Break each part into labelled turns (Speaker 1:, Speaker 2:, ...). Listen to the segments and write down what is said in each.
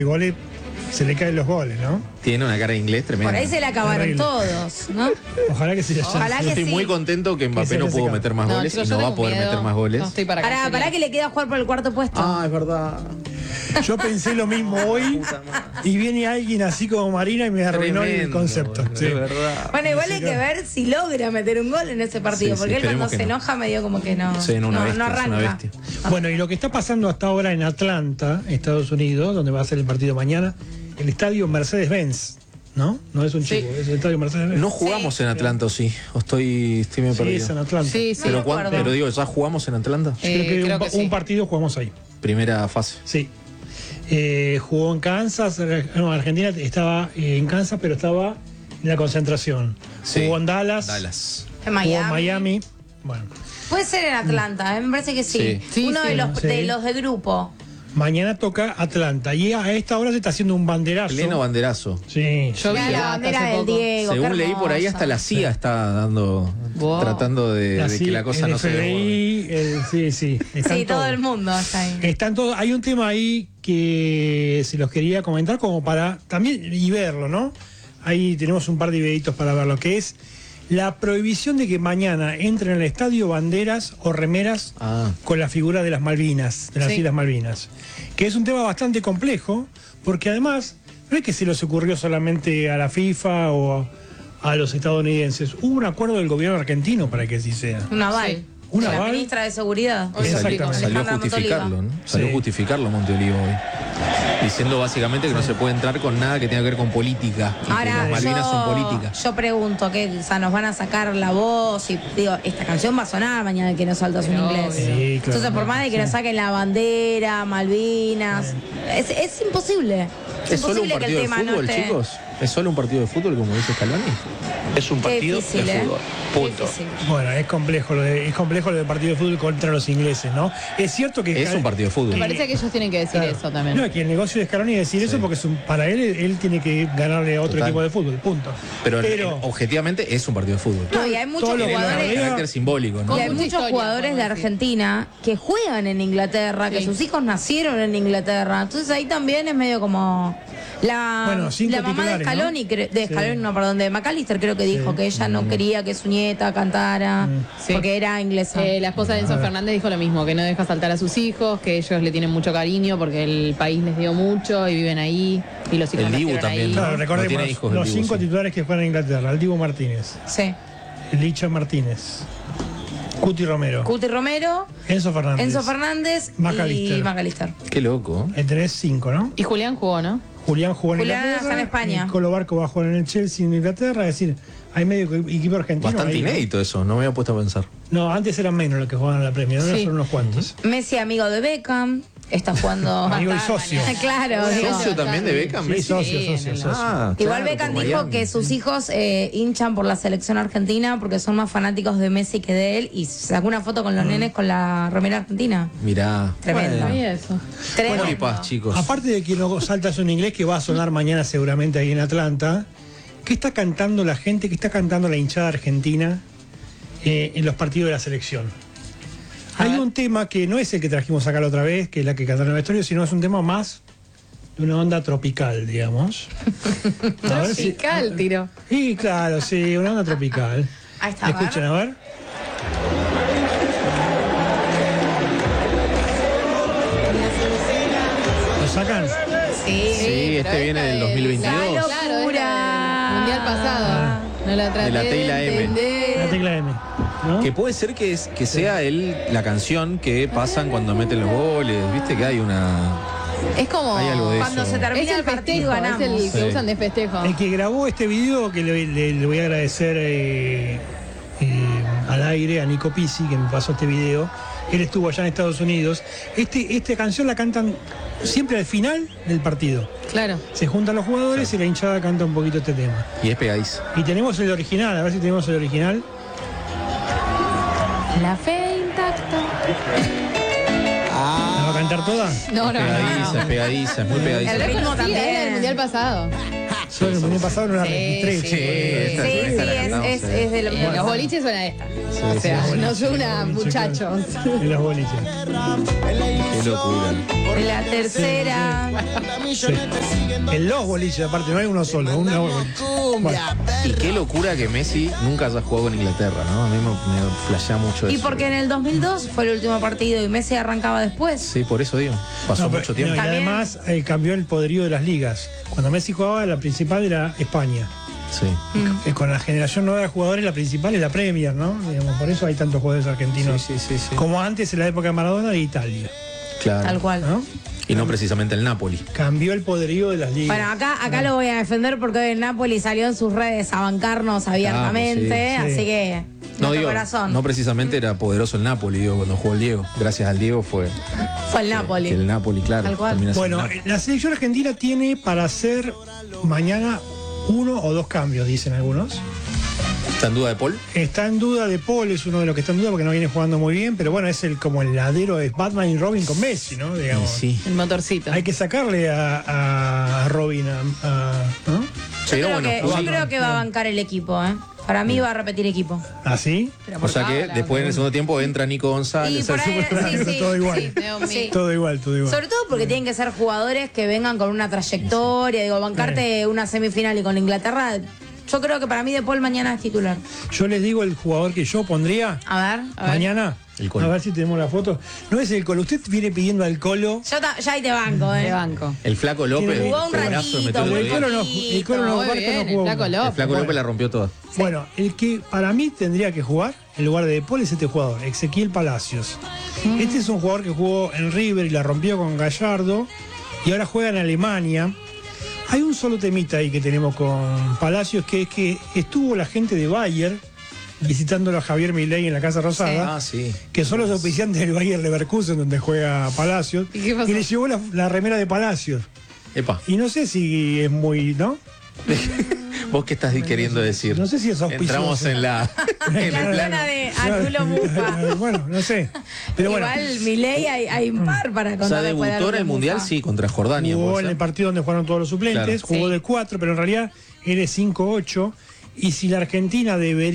Speaker 1: goles, se le caen los goles, ¿no?
Speaker 2: Tiene una cara de inglés tremenda.
Speaker 3: Por ahí se le acabaron
Speaker 1: Terrible.
Speaker 3: todos, ¿no?
Speaker 1: Ojalá que se haya.
Speaker 3: Ojalá
Speaker 2: Yo
Speaker 3: que
Speaker 2: estoy
Speaker 3: sí.
Speaker 2: muy contento que Mbappé no pudo meter más goles
Speaker 4: chicos,
Speaker 2: y
Speaker 4: yo
Speaker 2: no va a
Speaker 4: tengo
Speaker 2: poder
Speaker 4: miedo.
Speaker 2: meter más goles.
Speaker 4: No estoy para
Speaker 3: Para que le queda jugar por el cuarto puesto.
Speaker 2: Ah, es verdad.
Speaker 1: Yo pensé lo mismo hoy y viene alguien así como Marina y me arruinó el
Speaker 2: Tremendo,
Speaker 1: concepto.
Speaker 2: boludo,
Speaker 1: Sí.
Speaker 2: de verdad.
Speaker 3: Bueno, igual hay que ver si logra meter un gol en ese partido,
Speaker 2: Sí,
Speaker 3: porque él cuando
Speaker 2: esperemos que
Speaker 3: se
Speaker 2: no.
Speaker 3: enoja medio como que no,
Speaker 2: Sí, no, una bestia,
Speaker 3: no
Speaker 2: es una
Speaker 3: arranca.
Speaker 2: bestia.
Speaker 1: Bueno, y lo que está pasando hasta ahora en Atlanta, Estados Unidos, donde va a ser el partido mañana, el estadio Mercedes-Benz, ¿no? No es un chico, es el estadio Mercedes-Benz.
Speaker 2: No jugamos en Atlanta, ¿o sí? ¿O estoy medio
Speaker 1: Sí,
Speaker 2: perdido?
Speaker 1: es en Atlanta.
Speaker 4: Sí, sí.
Speaker 2: Pero,
Speaker 3: me acuerdo.
Speaker 2: pero digo, ¿ya jugamos en Atlanta?
Speaker 1: Creo que,
Speaker 4: creo
Speaker 1: un,
Speaker 4: que sí.
Speaker 1: un partido jugamos ahí.
Speaker 2: Primera fase.
Speaker 1: Sí. Jugó en Kansas, no, Argentina estaba en Kansas, pero estaba en la concentración.
Speaker 2: Sí.
Speaker 1: Jugó en Dallas,
Speaker 2: Dallas.
Speaker 3: En
Speaker 1: jugó en
Speaker 3: Miami.
Speaker 1: Miami. Bueno,
Speaker 3: Puede ser en Atlanta, me parece que sí.
Speaker 2: Sí.
Speaker 3: Uno
Speaker 4: Sí,
Speaker 3: de los
Speaker 1: sí.
Speaker 3: de los de grupo.
Speaker 1: mañana toca Atlanta y a esta hora se está haciendo un banderazo.
Speaker 2: Pleno banderazo.
Speaker 1: Sí.
Speaker 4: Yo vi
Speaker 3: Mira la
Speaker 4: hasta
Speaker 3: bandera
Speaker 4: hace
Speaker 3: del
Speaker 4: poco.
Speaker 3: Diego.
Speaker 2: Según
Speaker 3: qué
Speaker 2: leí por ahí,
Speaker 3: hermosa.
Speaker 2: hasta la CIA está dando,
Speaker 4: Wow.
Speaker 2: tratando de
Speaker 1: Así,
Speaker 2: que la cosa
Speaker 1: el
Speaker 2: no se
Speaker 1: FBI, sí. Están
Speaker 3: Sí, todo
Speaker 1: todos.
Speaker 3: el mundo está ahí.
Speaker 1: Están todos. Hay un tema ahí que se los quería comentar como para también y verlo, ¿no? Ahí tenemos un par de videitos para verlo, que es la prohibición de que mañana entren al estadio banderas o remeras con la figura de las Malvinas, de las
Speaker 4: Sí.
Speaker 1: Islas Malvinas, que es un tema bastante complejo, porque además no es que se les ocurrió solamente a la FIFA o a los estadounidenses, hubo un acuerdo del gobierno argentino para que así sea.
Speaker 3: Un aval.
Speaker 4: Sí.
Speaker 1: Un
Speaker 3: De la
Speaker 1: aval.
Speaker 3: ministra de Seguridad.
Speaker 4: Hoy
Speaker 1: Exactamente.
Speaker 2: Salió a
Speaker 3: Alejandra
Speaker 2: justificarlo, ¿no? Salió
Speaker 1: Sí.
Speaker 2: a justificarlo Monteolivo hoy. Diciendo básicamente que no se puede entrar con nada que tenga que ver con política. Y que
Speaker 3: Ahora,
Speaker 2: las Malvinas son políticas.
Speaker 3: yo pregunto, ¿qué? O sea, nos van a sacar la voz y digo, esta canción va a sonar mañana que nos saltas un
Speaker 4: Pero
Speaker 3: inglés.
Speaker 1: Sí, claro.
Speaker 3: Entonces, por más de que nos saquen la bandera, Malvinas, es imposible. Es
Speaker 2: ¿Es solo un
Speaker 3: imposible que el
Speaker 2: partido de
Speaker 3: tema
Speaker 2: fútbol,
Speaker 3: no esté.
Speaker 2: chicos? ¿Es solo un partido de fútbol, como dice Scaloni?
Speaker 5: Es un
Speaker 3: Qué
Speaker 5: partido
Speaker 3: difícil,
Speaker 5: de fútbol.
Speaker 3: Qué
Speaker 5: Punto.
Speaker 3: difícil.
Speaker 1: Bueno, es complejo lo del partido de fútbol contra los ingleses, ¿no? Es cierto que
Speaker 2: Es un partido de fútbol.
Speaker 4: Me parece que ellos tienen que decir
Speaker 1: Claro.
Speaker 4: eso también.
Speaker 1: No, es que el negocio de Scaloni es decir eso porque para él tiene que ganarle a otro
Speaker 2: Total.
Speaker 1: equipo de fútbol, punto.
Speaker 2: Pero objetivamente es un partido de fútbol.
Speaker 3: No, y hay muchos
Speaker 1: todo lo que
Speaker 2: Tiene un
Speaker 3: jugadores.
Speaker 1: rodea-
Speaker 2: carácter simbólico, ¿no?
Speaker 3: Y hay
Speaker 4: Mucha
Speaker 3: muchos
Speaker 4: historia,
Speaker 3: jugadores de
Speaker 4: podemos decir.
Speaker 3: Argentina que juegan en Inglaterra, que
Speaker 4: Sí.
Speaker 3: sus hijos nacieron en Inglaterra. Entonces ahí también es medio como
Speaker 1: Bueno, cinco
Speaker 3: la mamá de
Speaker 1: titulares,
Speaker 3: Scaloni,
Speaker 1: ¿no?
Speaker 3: de McAllister creo que dijo que ella no quería que su nieta cantara
Speaker 4: Sí.
Speaker 3: porque era inglesa.
Speaker 4: La esposa de Enzo Fernández dijo lo mismo, que no deja saltar a sus hijos, que ellos le tienen mucho cariño porque el país les dio mucho y viven ahí y los hijos
Speaker 2: El Dibu
Speaker 4: nacieron
Speaker 2: también,
Speaker 4: ahí.
Speaker 2: ¿no?
Speaker 1: Claro, recordemos
Speaker 2: tiene hijos el
Speaker 1: los
Speaker 2: Dibu,
Speaker 1: 5
Speaker 2: sí.
Speaker 1: titulares que juegan en Inglaterra: el Dibu Martínez,
Speaker 3: Sí.
Speaker 1: Licha Martínez, Cuti Romero,
Speaker 3: Cuti Romero,
Speaker 1: Enzo Fernández,
Speaker 3: y
Speaker 1: McAllister.
Speaker 3: McAllister.
Speaker 2: Qué loco.
Speaker 1: Tenés 5, ¿no?
Speaker 4: Y Julián jugó, ¿no?
Speaker 1: Julián jugó en
Speaker 3: Julián
Speaker 1: Inglaterra,
Speaker 3: está en España.
Speaker 1: Colo Barco va a jugar en el Chelsea en Inglaterra, es decir, hay medio equipo argentino.
Speaker 2: Bastante
Speaker 1: ahí, ¿no?
Speaker 2: inédito eso, no me había puesto a pensar.
Speaker 1: No, antes eran menos los que jugaban a la Premier, ahora
Speaker 4: Sí.
Speaker 1: son unos cuantos.
Speaker 3: Messi, amigo de Beckham, está jugando.
Speaker 1: Amigo y socio.
Speaker 3: Claro, digo.
Speaker 2: ¿Socio también de Beckham?
Speaker 1: Sí,
Speaker 2: Messi?
Speaker 1: socio.
Speaker 2: Ah,
Speaker 3: Igual
Speaker 2: claro,
Speaker 3: Beckham
Speaker 2: por
Speaker 3: dijo
Speaker 2: Miami.
Speaker 3: que sus hijos hinchan por la selección argentina porque son más fanáticos de Messi que de él y sacó una foto con los nenes con la remera argentina.
Speaker 2: Mirá.
Speaker 3: Tremendo.
Speaker 2: Bueno.
Speaker 4: Sabía eso.
Speaker 3: Tremendo.
Speaker 2: Amor y paz, chicos.
Speaker 1: Aparte de que no saltas un inglés que va a sonar mañana seguramente ahí en Atlanta, ¿qué está cantando la gente, qué está cantando la hinchada argentina en los partidos de la selección? Hay un tema que no es el que trajimos acá la otra vez, que es la que cantaron en el vestuario, sino es un tema más de una onda tropical, digamos. A ver si-
Speaker 4: Tropical, tiro.
Speaker 1: Sí, claro, sí, una onda tropical.
Speaker 3: Ahí está, a ver.
Speaker 1: Escuchen, a ver. ¿Lo sacan?
Speaker 3: Sí.
Speaker 2: Sí,
Speaker 4: pero
Speaker 2: este viene
Speaker 4: esta
Speaker 2: del
Speaker 4: es
Speaker 2: 2022.
Speaker 3: La
Speaker 4: Claro, esta
Speaker 3: locura.
Speaker 4: del Mundial pasado. No la traté
Speaker 2: De la tecla M.
Speaker 4: entender.
Speaker 1: La tecla M. ¿no?
Speaker 2: Que puede ser que sea la canción que pasan cuando meten los goles. Viste que hay una.
Speaker 4: Es como
Speaker 2: Hay algo de
Speaker 3: Cuando
Speaker 2: eso.
Speaker 3: se termina
Speaker 4: es
Speaker 3: el
Speaker 4: el
Speaker 3: partido
Speaker 4: festejo, es
Speaker 3: ganamos.
Speaker 4: el que
Speaker 2: Sí.
Speaker 4: usan de festejo.
Speaker 1: El que grabó este video, que le voy a agradecer al aire a Nico Pizzi, que me pasó este video. Él estuvo allá en Estados Unidos. Esta canción la cantan siempre al final del partido.
Speaker 4: Claro.
Speaker 1: Se juntan los jugadores y la hinchada canta un poquito este tema.
Speaker 2: Y es pegadiza.
Speaker 1: Y tenemos el original, a ver si tenemos el original.
Speaker 4: La fe intacta.
Speaker 1: ¿La va a cantar toda?
Speaker 4: No, no,
Speaker 2: Pegadiza,
Speaker 4: no.
Speaker 2: es pegadiza, es muy pegadiza.
Speaker 3: El ritmo
Speaker 4: Sí,
Speaker 3: también.
Speaker 4: era del Mundial pasado.
Speaker 1: Yo el año pasado no la registré.
Speaker 4: sí.
Speaker 2: esta la cantamos,
Speaker 3: es de lo
Speaker 4: Los boliches suena esta. O sea, no suena, muchachos.
Speaker 1: En los boliches.
Speaker 2: Qué locura.
Speaker 3: La tercera.
Speaker 1: Sí. En los boliches, aparte, no hay uno solo, un boliche. Bueno,
Speaker 2: Y qué locura que Messi nunca haya jugado con Inglaterra, ¿no? A mí me flashea mucho eso.
Speaker 3: Y porque en el 2002 fue el último partido y Messi arrancaba después.
Speaker 2: Sí, por eso digo. Pasó
Speaker 1: no,
Speaker 2: mucho tiempo.
Speaker 1: no, y
Speaker 3: También-
Speaker 1: además cambió el poderío de las ligas. Cuando Messi jugaba, la principal era España.
Speaker 2: Sí.
Speaker 1: Con la generación nueva de jugadores, la principal es la Premier, ¿no? Digamos, por eso hay tantos jugadores argentinos.
Speaker 2: Sí, sí, sí, sí.
Speaker 1: Como antes en la época de Maradona de Italia,
Speaker 2: Claro.
Speaker 3: Tal cual.
Speaker 1: ¿no?
Speaker 2: Y no precisamente el Napoli.
Speaker 1: Cambió el poderío de las ligas.
Speaker 3: Bueno, acá lo voy a defender porque hoy el Napoli salió en sus redes a bancarnos abiertamente,
Speaker 1: sí.
Speaker 3: así que
Speaker 2: No
Speaker 3: nuestro
Speaker 2: digo,
Speaker 3: corazón
Speaker 2: no precisamente era poderoso el Napoli, digo, cuando jugó el Diego. Gracias al Diego fue
Speaker 3: fue el Napoli.
Speaker 2: que el Napoli, claro.
Speaker 3: Tal cual.
Speaker 2: termina siendo
Speaker 1: Bueno,
Speaker 2: el Napoli.
Speaker 1: la selección argentina tiene para hacer mañana 1 o 2 cambios, dicen algunos.
Speaker 2: ¿Está en duda de Paul?
Speaker 1: Está en duda de Paul, es uno de los que está en duda porque no viene jugando muy bien, pero bueno, es como el ladero de Batman y Robin con Messi, ¿no? Digamos.
Speaker 2: Sí.
Speaker 4: El motorcito.
Speaker 1: Hay que sacarle a Robin, ¿no?
Speaker 2: Pero bueno,
Speaker 3: Yo creo que va a bancar el equipo, ¿eh? Para mí va a repetir equipo.
Speaker 1: ¿Así?
Speaker 4: Pero
Speaker 2: o
Speaker 4: por
Speaker 2: sea que
Speaker 4: favor,
Speaker 2: después en el segundo tiempo entra Nico
Speaker 3: Y
Speaker 2: González.
Speaker 3: por ahí, sí,
Speaker 1: Todo igual.
Speaker 3: sí.
Speaker 1: Todo igual, todo igual.
Speaker 3: Sobre todo porque tienen que ser jugadores que vengan con una trayectoria, digo, bancarte una semifinal y con Inglaterra. Yo creo que para mí De Paul mañana es titular.
Speaker 1: Yo les digo el jugador que yo pondría
Speaker 3: A ver.
Speaker 1: mañana.
Speaker 2: El Colo.
Speaker 1: A ver si tenemos la foto. No es el Colo. Usted viene pidiendo al Colo.
Speaker 3: Ya ahí te banco, ¿eh?
Speaker 4: De banco.
Speaker 2: El Flaco López.
Speaker 3: Jugó un
Speaker 2: qué golazo
Speaker 3: ratito,
Speaker 2: metió el
Speaker 1: Pero
Speaker 2: otro
Speaker 1: el
Speaker 2: día.
Speaker 1: Colo no, el Colo no,
Speaker 4: Muy
Speaker 1: Barco
Speaker 4: bien,
Speaker 1: no
Speaker 4: el
Speaker 1: jugó.
Speaker 4: Flaco López.
Speaker 2: El Flaco
Speaker 1: Bueno.
Speaker 2: López la rompió toda.
Speaker 1: Bueno, el que para mí tendría que jugar en lugar de Paul es este jugador, Ezequiel Palacios. Este es un jugador que jugó en River y la rompió con Gallardo y ahora juega en Alemania. Hay un solo temita ahí que tenemos con Palacios, que es que estuvo la gente de Bayer visitándolo a Javier Milei en la Casa Rosada,
Speaker 2: Ah, sí.
Speaker 1: que son los auspiciantes del Bayer Leverkusen donde juega Palacios,
Speaker 4: ¿Y qué pasó?
Speaker 1: le llevó la remera de Palacios.
Speaker 2: Epa,
Speaker 1: Y no sé si es muy, ¿no?
Speaker 2: ¿vos qué estás queriendo decir?
Speaker 1: No sé si es auspicioso.
Speaker 2: Entramos en la... en
Speaker 3: La
Speaker 2: el plan.
Speaker 3: zona de Anulo Mufa.
Speaker 1: Bueno, no sé. Pero bueno,
Speaker 3: Igual Milei hay un par para
Speaker 2: O
Speaker 3: contar.
Speaker 2: sea,
Speaker 3: después de
Speaker 2: debutó en el
Speaker 3: Anulo
Speaker 2: Mundial,
Speaker 3: Mufa.
Speaker 2: sí, contra Jordania.
Speaker 1: jugó
Speaker 2: ¿puede
Speaker 1: en el
Speaker 2: ser?
Speaker 1: partido donde jugaron todos los suplentes,
Speaker 2: Claro.
Speaker 1: jugó
Speaker 3: Sí.
Speaker 1: de 4, pero en realidad él es 5-8. Y si la Argentina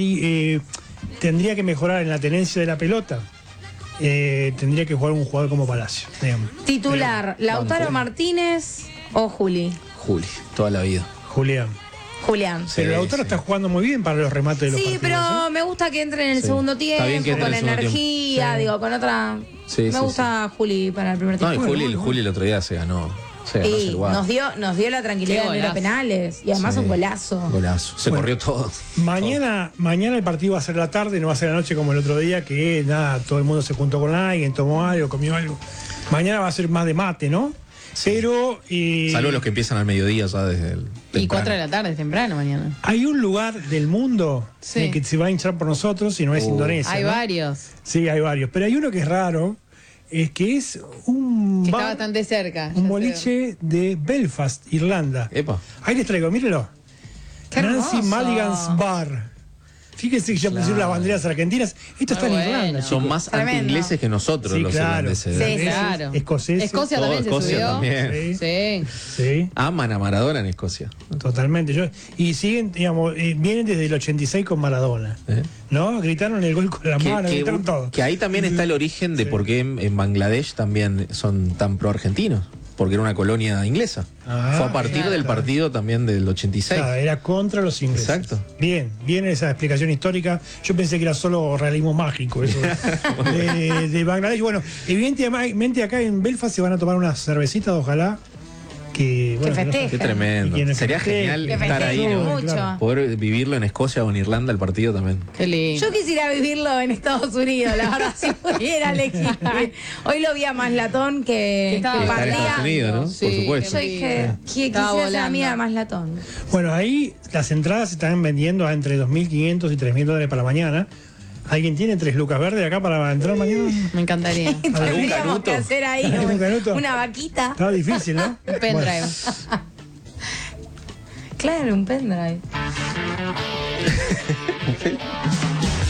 Speaker 1: tendría que mejorar en la tenencia de la pelota, tendría que jugar un jugador como Palacio, digamos.
Speaker 3: Titular, Lautaro
Speaker 2: Banco.
Speaker 3: Martínez o Juli.
Speaker 2: Juli, toda la vida.
Speaker 1: Julián.
Speaker 3: Julián.
Speaker 1: Pero
Speaker 2: Sí,
Speaker 1: Lautaro
Speaker 2: sí.
Speaker 1: está jugando muy bien para los remates de los
Speaker 3: Sí,
Speaker 1: partidos.
Speaker 3: pero me gusta que entre en el
Speaker 2: Sí.
Speaker 3: segundo
Speaker 2: Está bien
Speaker 3: tiempo,
Speaker 2: que entre
Speaker 3: con
Speaker 2: en el segundo
Speaker 3: energía,
Speaker 1: tiempo. Sí.
Speaker 3: digo, con otra.
Speaker 2: Sí,
Speaker 3: me
Speaker 2: sí,
Speaker 3: gusta Juli para el primer
Speaker 2: No,
Speaker 3: tiempo.
Speaker 2: y Juli el otro día se ganó
Speaker 3: Y
Speaker 2: el guapo.
Speaker 3: nos dio la tranquilidad
Speaker 4: Qué
Speaker 3: de ir a
Speaker 4: golazo.
Speaker 3: penales. Y además
Speaker 2: Sí.
Speaker 3: un golazo.
Speaker 2: Golazo. Se
Speaker 1: Bueno.
Speaker 2: corrió todo.
Speaker 1: Mañana el partido va a ser a la tarde, no va a ser a la noche como el otro día, que nada, todo el mundo se juntó con alguien, tomó algo, comió algo. Mañana va a ser más de mate, ¿no? Pero
Speaker 2: Salvo los que empiezan al mediodía ya desde el.
Speaker 4: Y
Speaker 2: temprano.
Speaker 4: 4 de la tarde, temprano mañana.
Speaker 1: hay un lugar del mundo
Speaker 4: Sí.
Speaker 1: en el que se va a hinchar por nosotros y no es Indonesia.
Speaker 4: Hay
Speaker 1: ¿no?
Speaker 4: varios.
Speaker 1: Sí, hay varios. Pero hay uno que es raro, es que es un
Speaker 4: Que está
Speaker 1: bar,
Speaker 4: bastante cerca.
Speaker 1: un
Speaker 4: ya
Speaker 1: boliche de Belfast, Irlanda.
Speaker 2: Epa.
Speaker 1: Ahí les traigo, mírenlo.
Speaker 3: Qué
Speaker 1: Nancy
Speaker 3: hermoso.
Speaker 1: Mulligan's Bar. Fíjense que ya pusieron las banderas argentinas. Esto está en
Speaker 4: Muy
Speaker 1: Irlanda.
Speaker 4: bueno.
Speaker 2: Son más
Speaker 3: Tremendo.
Speaker 2: anti-ingleses que nosotros
Speaker 1: Sí,
Speaker 2: los
Speaker 1: claro.
Speaker 2: irlandeses.
Speaker 3: Sí,
Speaker 2: ¿eh?
Speaker 3: sí.
Speaker 4: Claro.
Speaker 1: Escoceses.
Speaker 4: Escocia
Speaker 2: Todo
Speaker 4: también se
Speaker 2: Escocia
Speaker 4: subió.
Speaker 2: también.
Speaker 1: Sí.
Speaker 4: Sí.
Speaker 1: Sí,
Speaker 2: Aman a Maradona en Escocia.
Speaker 1: totalmente. Y siguen, digamos, vienen desde el 86 con Maradona.
Speaker 2: ¿Eh?
Speaker 1: ¿No? Gritaron el gol con la mano, gritaron todo.
Speaker 2: que ahí también está el origen de por qué en Bangladesh también son tan pro-argentinos. Porque era una colonia inglesa.
Speaker 1: Ah,
Speaker 2: Fue a partir
Speaker 1: claro.
Speaker 2: del partido también del 86.
Speaker 1: Claro, era contra los ingleses.
Speaker 2: Exacto.
Speaker 1: Bien esa explicación histórica. Yo pensé que era solo realismo mágico eso de Bangladesh. Bueno, evidentemente acá en Belfast se van a tomar unas cervecitas, ojalá que... Bueno,
Speaker 3: festejen.
Speaker 2: Qué tremendo.
Speaker 1: Y quienes
Speaker 2: Sería
Speaker 1: festejen.
Speaker 2: genial
Speaker 3: Que
Speaker 2: estar ahí,
Speaker 3: festejen
Speaker 2: ¿no?
Speaker 3: mucho.
Speaker 1: Claro.
Speaker 2: Poder vivirlo en Escocia o en Irlanda el partido también.
Speaker 4: Qué lindo.
Speaker 3: Yo quisiera vivirlo en Estados Unidos, la verdad, si pudiera elegir. Hoy lo vi a Maslatón que
Speaker 4: estaba
Speaker 2: Está en
Speaker 3: partía.
Speaker 2: Estados Unidos, ¿no?
Speaker 4: Sí,
Speaker 2: por supuesto.
Speaker 3: Yo dije,
Speaker 4: Estaba
Speaker 3: quisiera ser amiga de
Speaker 4: volando.
Speaker 3: Maslatón.
Speaker 1: Bueno, ahí las entradas se están vendiendo a entre 2.500 y 3.000 dólares para mañana. ¿Alguien tiene 3 lucas verdes acá para entrar mañana?
Speaker 4: Me encantaría.
Speaker 3: Tendríamos
Speaker 2: canuto?
Speaker 3: que hacer ahí
Speaker 1: ¿Algún canuto?
Speaker 3: una vaquita.
Speaker 1: Estaba difícil, ¿no?
Speaker 4: Un pendrive.
Speaker 3: Claro, un pendrive.